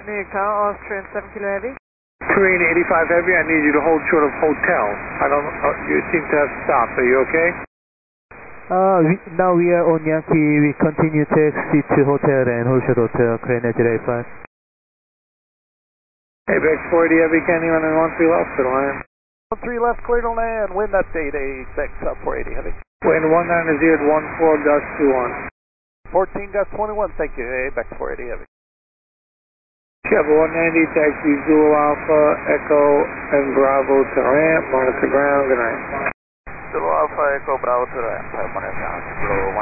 New car, Austrian 7 Kilo Heavy. Korean 85 Heavy, I need you to hold short of hotel. I don't know, you seem to have stopped. Are you okay? Now we are on Yankee. We continue taxi to hotel and hold short hotel, Korean 85. Apex 40 Heavy, Candy running 13 left to the land. 13 left, clear to land. Wind update, Apex 480 Heavy. Wind 190 at 14, gust 21. 14 gust 21, thank you, Apex 480 Heavy. Chevy 190, taxi Zulu Alpha, Echo, and Bravo to ramp, monitor ground, good night. Zulu Alpha, Echo, Bravo to ramp, monitor ground, Zulu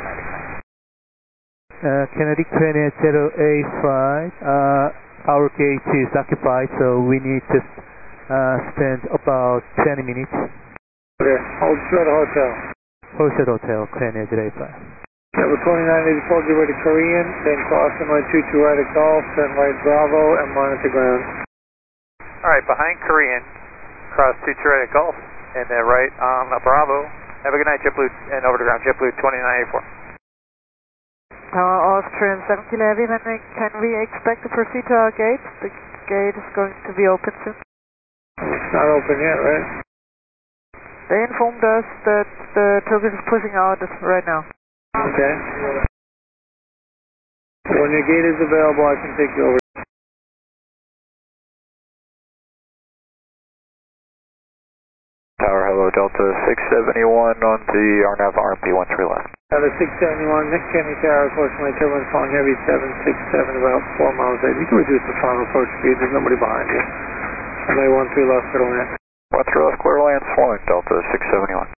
190. Kennedy Korean 085, our gate is occupied, so we need to spend about 20 minutes. Okay, hold short of hotel. Hold short hotel, Korean 085. Number 2984, get ready Korean, then cross runway 22 right at Golf, then right Bravo, and monitor ground. Alright, behind Korean, cross 22 right at Golf, and then right on Bravo. Have a good night, JetBlue, and over to ground, JetBlue 2984. Austrian 7 Kilo Heavy, can we expect to proceed to our gate? The gate is going to be open soon. It's not open yet, right? They informed us that the Turkish is pushing out right now. Okay. When your gate is available, I can take you over. Tower, hello, Delta 671 on the RNAV RMP 13 left. Delta 671, Nick Kenny Tower, approximately turbulence following heavy 767, about 4 miles ahead. You can reduce the final approach speed, there's nobody behind you. Runway 13 left, clear to land. 13 left, clear to land, swelling, Delta 671.